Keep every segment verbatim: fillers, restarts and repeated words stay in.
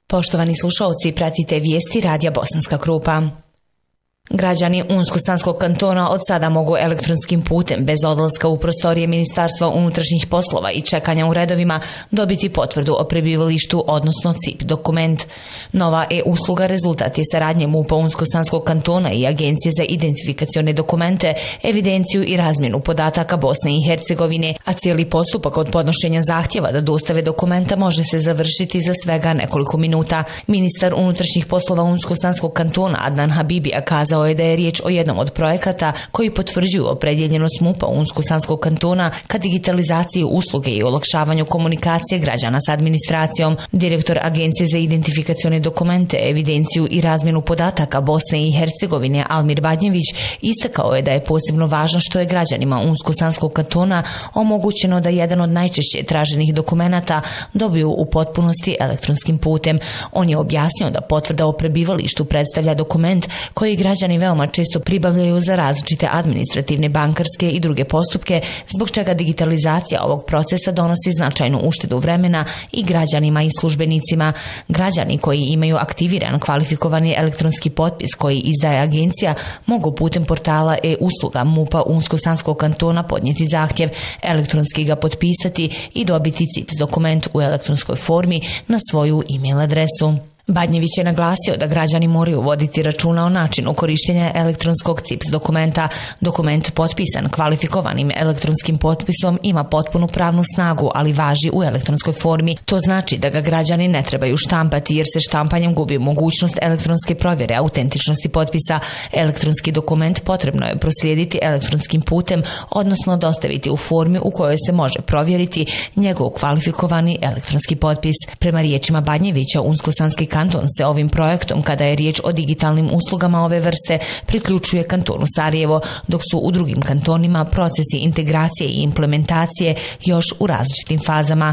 Poštovani slušalci, pratite vijesti Radija Bosanska Krupa. Građani Unsko-Sanskog kantona od sada mogu elektronskim putem, bez odlaska u prostorije Ministarstva unutrašnjih poslova i čekanja u redovima, dobiti potvrdu o prebivalištu, odnosno C I P dokument. Nova e-usluga rezultat je saradnje MUP-a Unsko-Sanskog kantona i Agencije za identifikacione dokumente, evidenciju i razmjenu podataka Bosne i Hercegovine, a cijeli postupak od podnošenja zahtjeva da dostave dokumenta može se završiti za svega nekoliko minuta. Ministar unutrašnjih poslova Unsko-Sanskog kantona Adnan Habibija kazao je da je riječ o jednom od projekata koji potvrđuju opredjeljenost MUP-a Unsko-Sanskog kantona ka digitalizaciji usluge i olakšavanju komunikacije građana s administracijom. Direktor Agencije za identifikacione dokumente, evidenciju i razmjenu podataka Bosne i Hercegovine Almir Badnjević istakao je da je posebno važno što je građanima Unsko-Sanskog kantona omogućeno da jedan od najčešće traženih dokumenata dobiju u potpunosti elektronskim putem. On je objasnio da potvrda o prebivalištu predstavlja dokument koji građani veoma često pribavljaju za različite administrativne, bankarske i druge postupke, zbog čega digitalizacija ovog procesa donosi značajnu uštedu vremena i građanima i službenicima. Građani koji imaju aktiviran kvalifikovani elektronski potpis koji izdaje agencija mogu putem portala e-usluga MUP-a Unsko-Sanskog kantona podnijeti zahtjev, elektronski ga potpisati i dobiti C I P dokument u elektronskoj formi na svoju e-mail adresu. Badnjević je naglasio da građani moraju voditi računa o načinu korištenja elektronskog C I P dokumenta. Dokument potpisan kvalifikovanim elektronskim potpisom ima potpunu pravnu snagu, ali važi u elektronskoj formi. To znači da ga građani ne trebaju štampati, jer se štampanjem gubi mogućnost elektronske provjere autentičnosti potpisa. Elektronski dokument potrebno je proslijediti elektronskim putem, odnosno dostaviti u formi u kojoj se može provjeriti njegov kvalifikovani elektronski potpis. Prema riječima Badnjevića, Unsko-Sanski kanton se ovim projektom, kada je riječ o digitalnim uslugama ove vrste, priključuje kantonu Sarajevo, dok su u drugim kantonima procesi integracije i implementacije još u različitim fazama.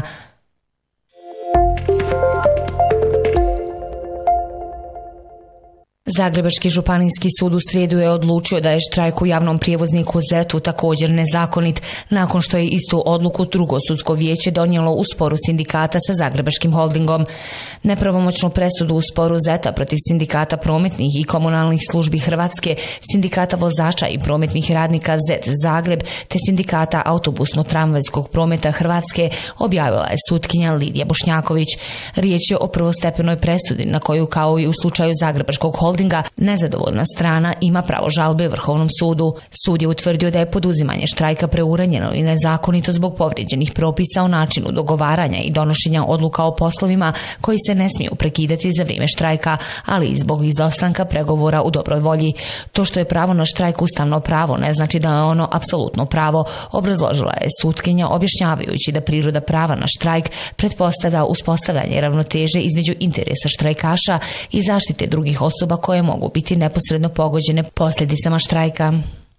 Zagrebački županijski sud u srijedu je odlučio da je štrajk u javnom prijevozniku ZET-u također nezakonit, nakon što je istu odluku drugo sudsko vijeće donijelo u sporu sindikata sa Zagrebačkim holdingom. Nepravomoćnu presudu u sporu ZET-a protiv sindikata prometnih i komunalnih službi Hrvatske, sindikata vozača i prometnih radnika ZET Zagreb te sindikata autobusno-tramvajskog prometa Hrvatske objavila je sutkinja Lidija Bošnjaković. Riječ je o prvostepenoj presudi na koju, kao i u slučaju Zagrebačkog holdinga, nezadovoljna strana ima pravo žalbe Vrhovnom sudu. Sud je utvrdio da je poduzimanje štrajka preuranjeno i nezakonito zbog povrijeđenih propisa o načinu dogovaranja i donošenja odluka o poslovima koji se ne smiju prekidati za vrijeme štrajka, ali i zbog izostanka pregovora u dobroj volji. To što je pravo na štrajk ustavno pravo ne znači da je ono apsolutno pravo, obrazložila je sutkinja, objašnjavajući da priroda prava na štrajk pretpostavlja uspostavljanje ravnoteže između interesa štrajkaša i zaštite drugih osoba koje mogu biti neposredno pogođene posljedicama štrajka.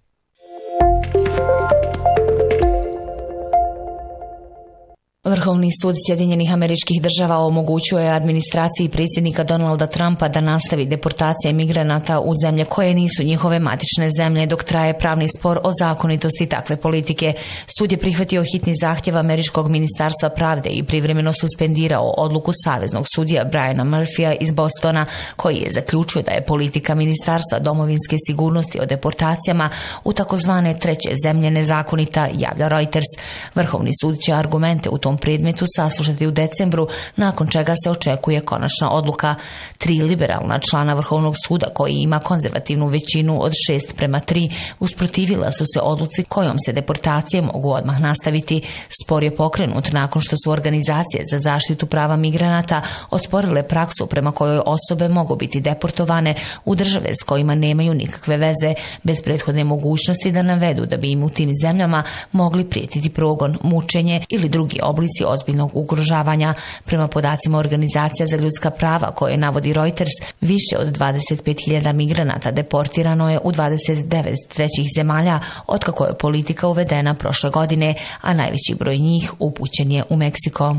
Vrhovni sud Sjedinjenih Američkih Država omogućuje administraciji predsjednika Donalda Trumpa da nastavi deportacije migranata u zemlje koje nisu njihove matične zemlje dok traje pravni spor o zakonitosti takve politike. Sud je prihvatio hitni zahtjev Američkog ministarstva pravde i privremeno suspendirao odluku saveznog sudija Briana Murphyja iz Bostona, koji je zaključio da je politika Ministarstva domovinske sigurnosti o deportacijama u takozvane treće zemlje nezakonita, javlja Reuters. Vrhovni sud će argumente u tom predmetu saslušati u decembru, nakon čega se očekuje konačna odluka. Tri liberalna člana Vrhovnog suda, koji ima konzervativnu većinu od šest prema tri, usprotivila su se odluci kojom se deportacije mogu odmah nastaviti. Spor je pokrenut nakon što su organizacije za zaštitu prava migranata osporile praksu prema kojoj osobe mogu biti deportovane u države s kojima nemaju nikakve veze, bez prethodne mogućnosti da navedu da bi im u tim zemljama mogli prijetiti progon, mučenje ili drugi oblici ozbiljnog ugrožavanja. Prema podacima Organizacija za ljudska prava koje navodi Reuters, više od dvadeset pet hiljada migranata deportirano je u dvadeset devet trećih zemalja otkako je politika uvedena prošle godine, a najveći broj njih upućen je u Meksiko.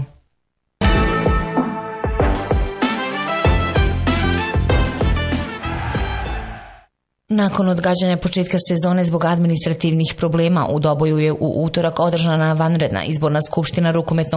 Nakon odgađanja početka sezone zbog administrativnih problema u Doboju je u utorak održana vanredna izborna skupština rukometnog